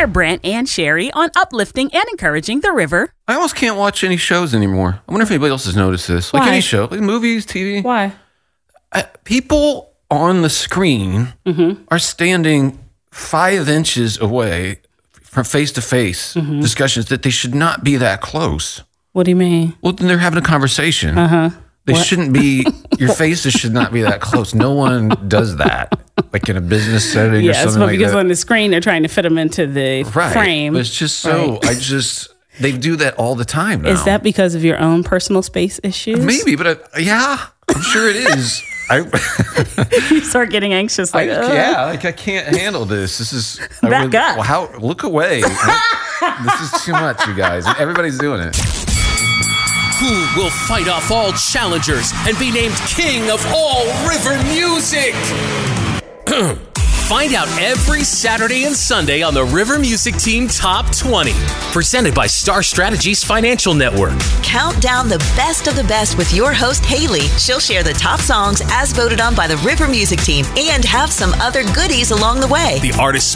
We're Brent and Sherry on uplifting and encouraging the river. I almost can't watch any shows anymore. I wonder if anybody else has noticed this. Like Why? any show, like movies, TV. Why? People on the screen are standing 5 inches away from face-to-face discussions that they should not be that close. What do you mean? Well, then they're having a conversation. They shouldn't be, your faces should not be that close. No one does that, like in a business setting or something like that. Because on the screen, they're trying to fit them into the frame. But it's just so, they do that all the time now. Is that because of your own personal space issues? Maybe, but yeah, I'm sure it is. You start getting anxious. I can't handle this. This is Back up. Look away. This is too much, you guys. Everybody's doing it. Who will fight off all challengers and be named king of all river music? Find out every Saturday and Sunday on the River Music Team Top 20. Presented by Star Strategies Financial Network. Count down the best of the best with your host, Haley. She'll share the top songs as voted on by the River Music Team and have some other goodies along the way. The artists